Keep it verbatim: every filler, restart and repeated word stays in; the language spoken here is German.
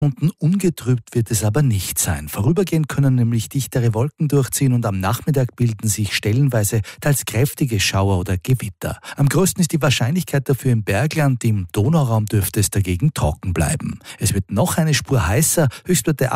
Stunden ungetrübt wird es aber nicht sein. Vorübergehend können nämlich dichtere Wolken durchziehen und am Nachmittag bilden sich stellenweise teils kräftige Schauer oder Gewitter. Am größten ist die Wahrscheinlichkeit dafür im Bergland, im Donauraum dürfte es dagegen trocken bleiben. Es wird noch eine Spur heißer, Höchstwerte